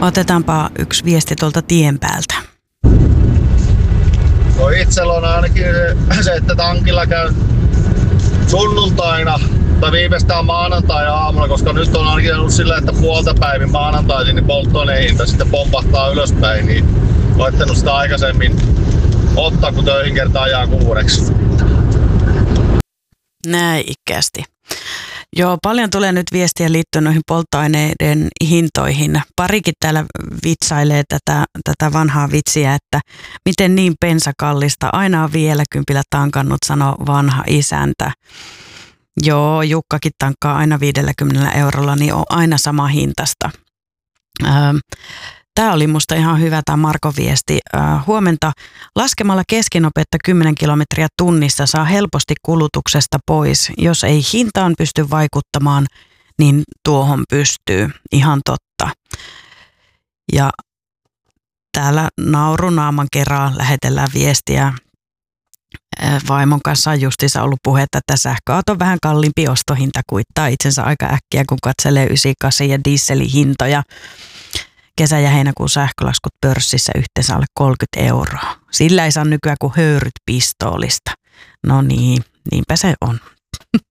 Otetaanpa yksi viesti tuolta tien päältä. No itsellä on ainakin se, että tankilla käy sunnuntaina tai viimeistään maanantai-aamulla, koska nyt on ainakin ollut sillä, että puolta päivin maanantaisin niin polttoaineen hinta sitten pompahtaa ylöspäin, niin laittanut sitä aikaisemmin ottaa, kun töihin kertaa ajaa 6. Näin ikästi. Joo, paljon tulee nyt viestiä liittyen noihin polttoaineiden hintoihin. Parikin täällä vitsailee tätä vanhaa vitsiä, että miten niin pensakallista. Aina on vielä kympillä tankannut, sanoo vanha isäntä. Joo, Jukkakin tankkaa aina 50 eurolla, niin on aina sama hintasta. Tämä oli musta ihan hyvä tämä Marko viesti. Huomenta laskemalla keskinopeutta 10 kilometriä tunnissa saa helposti kulutuksesta pois. Jos ei hintaan pysty vaikuttamaan, niin tuohon pystyy. Ihan totta. Ja täällä naurunaaman kerran lähetellään viestiä. Vaimon kanssa on justiinsa ollut puhetta, että sähköauton vähän kalliimpi ostohinta kuittaa itsensä aika äkkiä, kun katselee 98 ja dieselihintoja. Kesä- ja heinäkuun sähkölaskut pörssissä yhteensä alle 30 euroa. Sillä ei saa nykyään kuin höyryt pistoolista. No niin, niinpä se on.